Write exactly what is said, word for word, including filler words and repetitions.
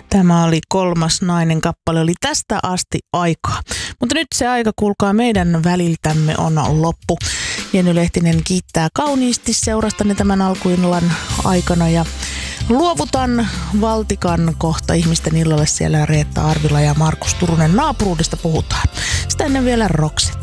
Tämä oli Kolmas nainen kappale, oli Tästä asti aikaa. Mutta nyt se aika, kuulkaa, meidän väliltämme on loppu. Jenny Lehtinen kiittää kauniisti seurastanne tämän alkuillan aikana ja luovutan valtikan kohta ihmisten illalle. Siellä Reetta Arvila ja Markus Turunen. Naapuruudesta puhutaan. Sitä ennen vielä Roxette.